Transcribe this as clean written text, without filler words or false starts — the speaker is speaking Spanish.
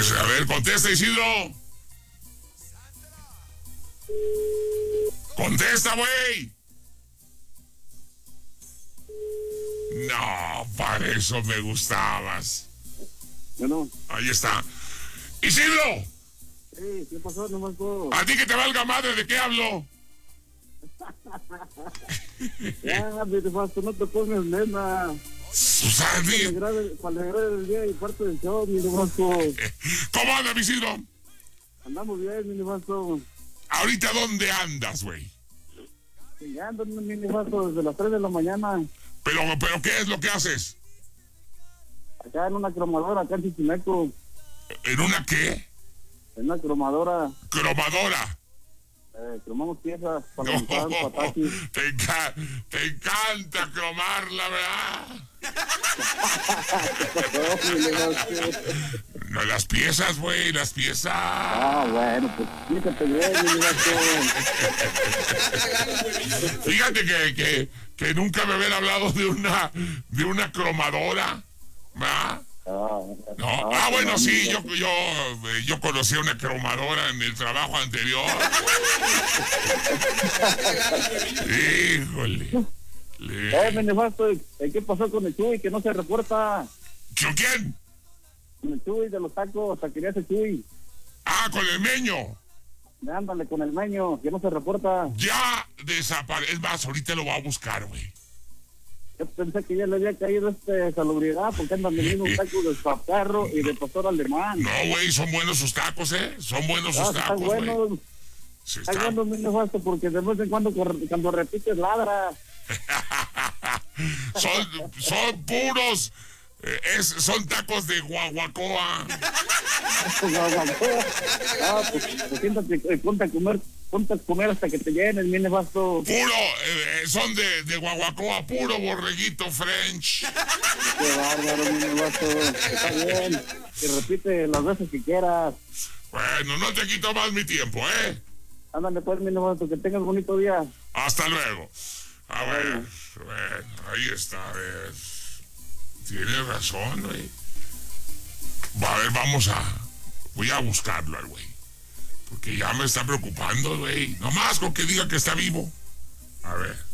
Pues, a ver, contesta, Isidro. Contesta, güey. No, para eso me gustabas. Bueno. Ahí está. ¡Isidro! Sí, ¿qué pasó? No me acuerdo. A ti que te valga madre, ¿de qué hablo? Ya, me nefasto, no te pongas nena. Susana. Para alegrar el día y parte del show, mi nefasto. ¿Cómo anda, mi Isidro? Andamos bien, mi nefasto. ¿Ahorita dónde andas, güey? Ya ando, mi nefasto, desde las 3 de la mañana. ¿Pero qué es lo que haces? Acá en una cromadora, acá en Chichimeco. ¿En una qué? En una cromadora. ¿Cromadora? Cromamos piezas para No, montar pataquis. te encanta cromarla, ¿verdad? No, las piezas, güey, las piezas. Ah, bueno, pues fíjate bien, mi nefasto. Fíjate que nunca me habían hablado de una cromadora, ¿verdad? No, bueno, sí, yo conocí una cromadora en el trabajo anterior. Híjole. Mi nefasto, ¿qué pasó con el Chuy que no se reporta? ¿Con quién? Con el Chuy de los tacos, taquerías el Chuy. Ah, con el meño. Ándale, con el meño, que no se reporta. Ya desaparece. Es más, ahorita lo voy a buscar, güey. Yo pensé que ya le había caído salubridad porque andan vendiendo un taco de zaparro y de pastor alemán. No, güey, son buenos sus tacos, ¿eh? Son buenos sus tacos, están buenos. güey. Sí, están buenos, mi nefasto, porque de vez en cuando repites ladra. son puros. Son tacos de guaguacoa. Pues siéntate, ponte a comer hasta que te llenes, mi nefasto. Puro, son de guaguacoa, puro borreguito French. Qué bárbaro, mi nefasto. Está bien, que repite las veces que quieras. Bueno, no te quito más mi tiempo, ¿eh? Ándale pues, mi nefasto, que tengas bonito día. Hasta luego. A ver, ahí está, a ver. Tienes razón, güey. A ver, voy a buscarlo al güey. Porque ya me está preocupando, güey. Nomás con que diga que está vivo. A ver.